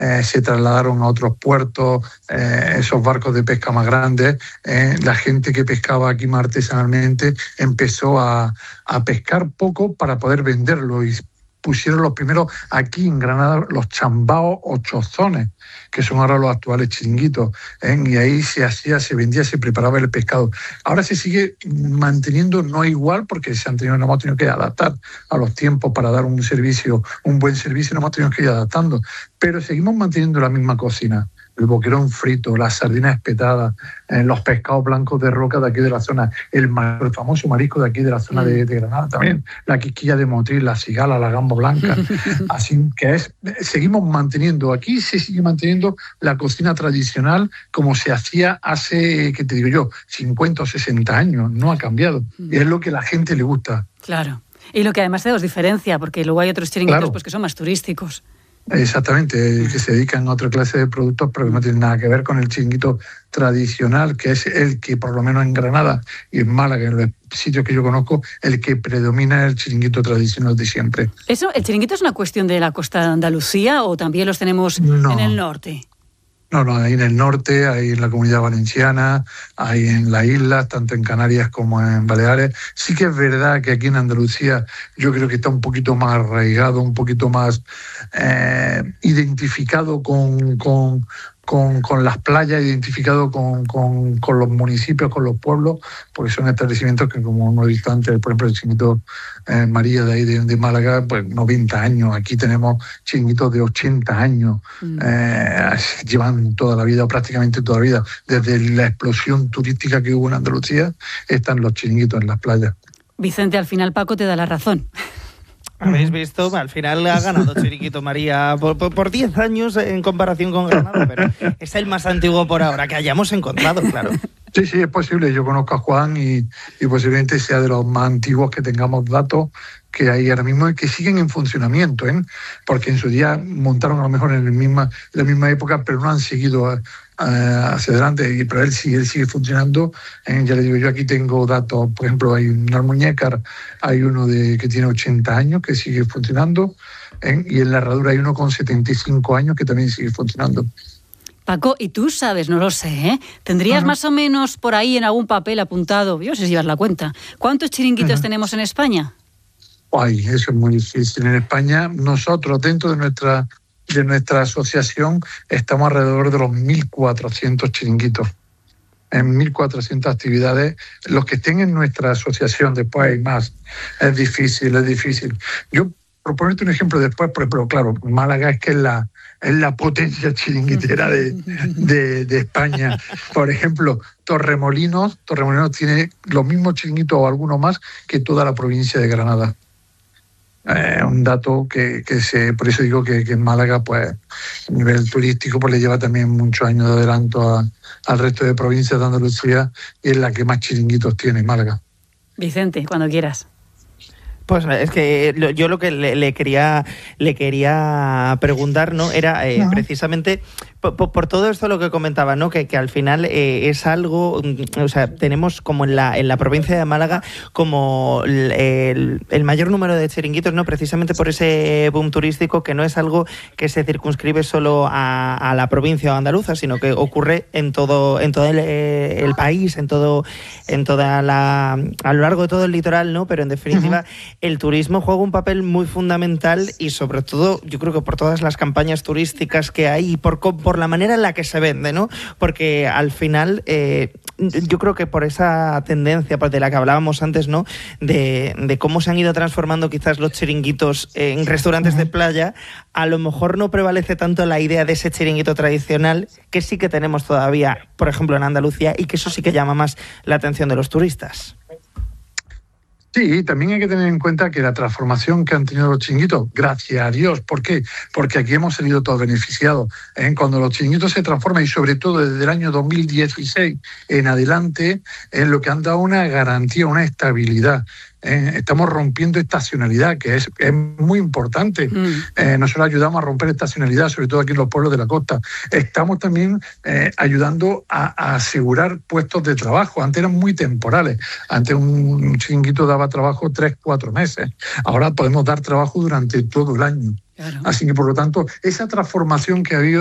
se trasladaron a otros puertos, esos barcos de pesca más grandes. La gente que pescaba aquí más artesanalmente empezó a pescar poco para poder venderlo y pusieron los primeros aquí en Granada los chambaos o chozones, que son ahora los actuales chiringuitos, y ahí se vendía, se preparaba el pescado. Ahora se sigue manteniendo, no igual, porque nos hemos tenido que adaptar a los tiempos para dar un buen servicio, nos hemos tenido que ir adaptando, pero seguimos manteniendo la misma cocina. El boquerón frito, las sardinas espetadas, los pescados blancos de roca de aquí de la zona, el famoso marisco de aquí de la zona de Granada también, la quisquilla de Motril, la cigala, la gamba blanca. Así que seguimos manteniendo, aquí se sigue manteniendo la cocina tradicional como se hacía hace, ¿qué te digo yo?, 50 o 60 años, no ha cambiado. Y es lo que a la gente le gusta. Claro. Y lo que además os diferencia, porque luego hay otros chiringuitos, claro, pues que son más turísticos. Exactamente, que se dedican a otra clase de productos, pero que no tienen nada que ver con el chiringuito tradicional, que es el que, por lo menos en Granada y en Málaga, en los sitios que yo conozco, el que predomina es el chiringuito tradicional de siempre. ¿El chiringuito es una cuestión de la costa de Andalucía o también los tenemos en el norte? No, hay en el norte, hay en la Comunidad Valenciana, hay en las islas, tanto en Canarias como en Baleares. Sí que es verdad que aquí en Andalucía yo creo que está un poquito más arraigado, un poquito más identificado con las playas, identificado con los municipios, con los pueblos, porque son establecimientos que, como hemos visto antes, por ejemplo, el chiringuito María de ahí de Málaga, pues 90 años. Aquí tenemos chiringuitos de 80 años. Llevan toda la vida, prácticamente toda la vida. Desde la explosión turística que hubo en Andalucía, están los chiringuitos en las playas. Vicente, al final Paco te da la razón. Habéis visto, al final ha ganado Chiringuito María por 10 años en comparación con Granada, pero es el más antiguo por ahora que hayamos encontrado, claro. Sí, es posible. Yo conozco a Juan y posiblemente sea de los más antiguos que tengamos datos que hay ahora mismo y que siguen en funcionamiento, porque en su día montaron a lo mejor en la misma época, pero no han seguido hacia adelante, pero él sigue funcionando. Ya le digo, yo aquí tengo datos, por ejemplo, hay un Almuñécar, hay uno que tiene 80 años que sigue funcionando, y en la Herradura hay uno con 75 años que también sigue funcionando. Paco, y tú sabes, no lo sé, ¿tendrías más o menos por ahí en algún papel apuntado, yo no sé si llevas la cuenta, cuántos chiringuitos tenemos en España? Ay, eso es muy difícil. En España, nosotros, dentro de nuestra asociación, estamos alrededor de los 1.400 chiringuitos. En 1.400 actividades, los que estén en nuestra asociación, después hay más. Es difícil. Yo, por ponerte un ejemplo después, pero claro, Málaga es que es la potencia chiringuitera de España. Por ejemplo, Torremolinos tiene los mismos chiringuitos o algunos más que toda la provincia de Granada. Un dato que por eso digo que en Málaga, pues a nivel turístico, pues le lleva también muchos años de adelanto al resto de provincias de Andalucía, y es la que más chiringuitos tiene, Málaga. Vicente, cuando quieras. Pues es que yo lo que le quería preguntar, ¿no?, era precisamente por todo esto lo que comentaba, ¿no?, que al final es algo, o sea, tenemos como en la provincia de Málaga como el mayor número de chiringuitos, ¿no?, precisamente por ese boom turístico, que no es algo que se circunscribe solo a la provincia andaluza, sino que ocurre en todo el país, a lo largo de todo el litoral, ¿no? Pero en definitiva el turismo juega un papel muy fundamental, y sobre todo yo creo que por todas las campañas turísticas que hay y por la manera en la que se vende, ¿no? Porque al final yo creo que por esa tendencia de la que hablábamos antes, ¿no?, de cómo se han ido transformando quizás los chiringuitos en restaurantes de playa, a lo mejor no prevalece tanto la idea de ese chiringuito tradicional que sí que tenemos todavía, por ejemplo, en Andalucía, y que eso sí que llama más la atención de los turistas. Sí, también hay que tener en cuenta que la transformación que han tenido los chiringuitos, gracias a Dios, ¿por qué? Porque aquí hemos salido todos beneficiados. Cuando los chiringuitos se transforman, y sobre todo desde el año 2016 en adelante, en lo que han dado una garantía, una estabilidad. estamos rompiendo estacionalidad, que es muy importante. Nosotros ayudamos a romper estacionalidad, sobre todo aquí en los pueblos de la costa. Estamos también ayudando a asegurar puestos de trabajo. Antes eran muy temporales. Antes un chiringuito daba trabajo 3-4 meses. Ahora podemos dar trabajo durante todo el año. Claro. Así que, por lo tanto, esa transformación que ha habido